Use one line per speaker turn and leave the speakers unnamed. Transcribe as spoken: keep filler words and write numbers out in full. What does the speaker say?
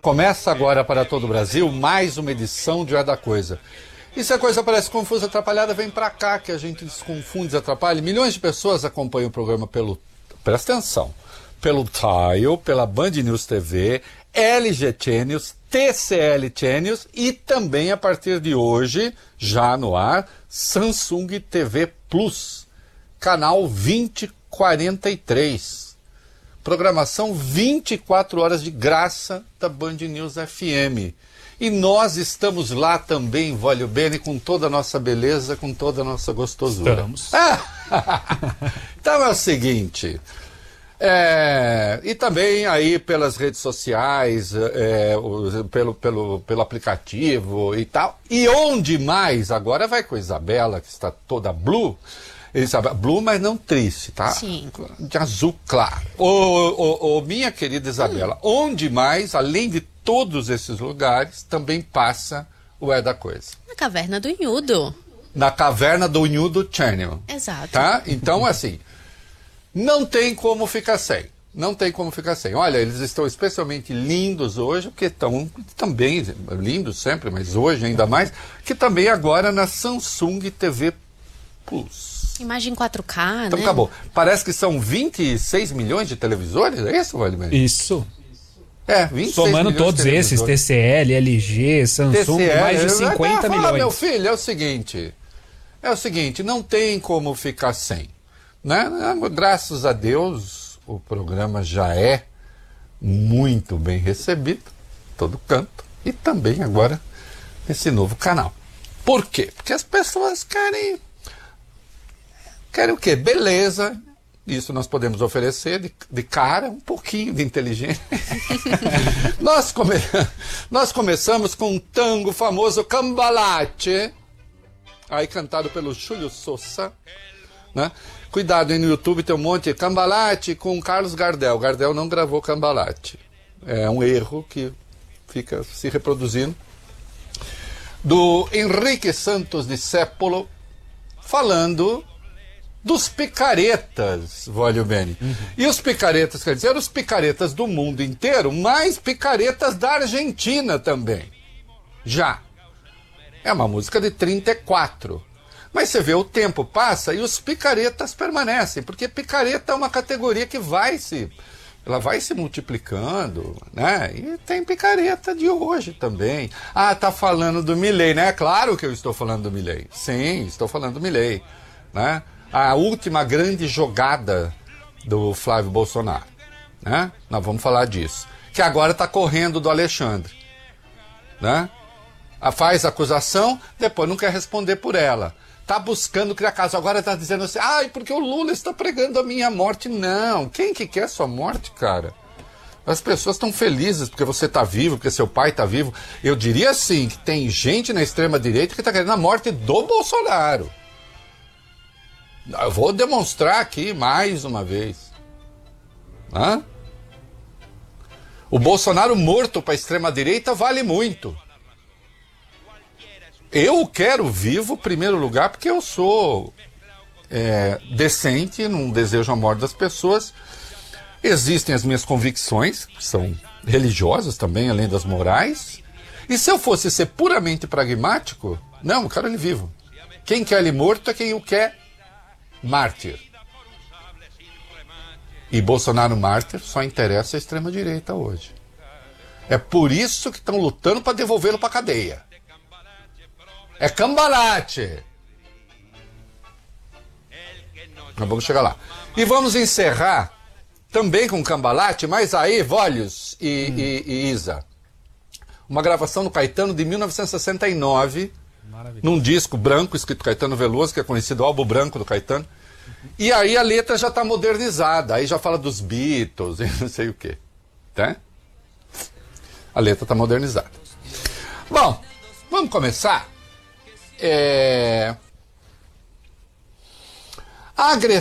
Começa agora para todo o Brasil mais uma edição de O É da Coisa. E se a coisa parece confusa, atrapalhada, vem pra cá que a gente desconfunde, desatrapalha. Milhões de pessoas acompanham o programa pelo... Presta atenção. Pelo Tile, pela Band News T V, L G Channels, T C L Channels e também a partir de hoje, já no ar, Samsung T V Plus, canal vinte quarenta e três. Programação vinte e quatro horas de graça da Band News F M. E nós estamos lá também, Vólio Bene, com toda a nossa beleza, com toda a nossa gostosura.
Estamos.
Então é o seguinte, é, e também aí pelas redes sociais, é, o, pelo, pelo, pelo aplicativo e tal. E onde mais? Agora vai com a Isabela, que está toda blue. Isabela, blue, mas não triste, tá?
Sim.
De azul claro. Ô, ô, ô, minha querida Isabela, hum. onde mais, além de todos esses lugares, também passa o É da Coisa?
Na Caverna do Inhudo.
Na Caverna do Inhudo Channel.
Exato.
Tá? Então, assim, não tem como ficar sem. Não tem como ficar sem. Olha, eles estão especialmente lindos hoje, porque estão também lindos sempre, mas hoje ainda mais, que também agora na Samsung T V Plus.
Imagem quatro K,
então,
né?
acabou. Parece que são vinte e seis milhões de televisores, é isso, Valdemir?
Isso.
É, vinte e seis
Somando
milhões
todos
de
esses, T C L, L G, Samsung,
T C L,
mais de cinquenta
falar,
milhões.
Meu filho, é o seguinte, é o seguinte, não tem como ficar sem, né? Graças a Deus, o programa já é muito bem recebido, todo canto, e também agora nesse novo canal. Por quê? Porque as pessoas querem... Querem o quê? Beleza. Isso nós podemos oferecer de, de cara, um pouquinho de inteligência. nós, come... nós começamos com um tango famoso, Cambalache, aí cantado pelo Júlio Sousa, né? Cuidado, aí no YouTube tem um monte de Cambalache com Carlos Gardel. Gardel não gravou Cambalache. É um erro que fica se reproduzindo. Do Henrique Santos Discépolo, falando... dos picaretas, Vólio Bene. Uhum. E os picaretas, quer dizer, os picaretas do mundo inteiro, mais picaretas da Argentina também. Já. É uma música de trinta e quatro. Mas você vê, o tempo passa e os picaretas permanecem, porque picareta é uma categoria que vai se... ela vai se multiplicando, né? E tem picareta de hoje também. Ah, tá falando do Milei, né? Claro que eu estou falando do Milei. Sim, estou falando do Milei, né? A última grande jogada do Flávio Bolsonaro, né? Nós vamos falar disso. Que agora está correndo do Alexandre, né? Faz acusação, depois não quer responder por ela. Está buscando criar caso. Agora está dizendo assim, ai, porque o Lula está pregando a minha morte. Não, quem que quer sua morte, cara? As pessoas estão felizes porque você está vivo, porque seu pai está vivo. Eu diria assim, que tem gente na extrema-direita que está querendo a morte do Bolsonaro. Eu vou demonstrar aqui mais uma vez. Hã? O Bolsonaro morto para a extrema-direita vale muito. Eu quero vivo, em primeiro lugar, porque eu sou é, decente, não desejo a morte das pessoas. Existem as minhas convicções, que são religiosas também, além das morais. E se eu fosse ser puramente pragmático, não, eu quero ele vivo. Quem quer ele morto é quem o quer mártir. E Bolsonaro mártir só interessa a extrema-direita hoje. É por isso que estão lutando para devolvê-lo para a cadeia. É Cambalache. Nós vamos chegar lá. E vamos encerrar também com Cambalache, mas aí, Vólios e, hum. e, e Isa. Uma gravação no Caetano de mil novecentos e sessenta e nove... num disco branco, escrito Caetano Veloso, que é conhecido álbum branco do Caetano. E aí a letra já está modernizada, aí já fala dos Beatles e não sei o quê. Tá? A letra está modernizada. Bom, vamos começar. É... A agressão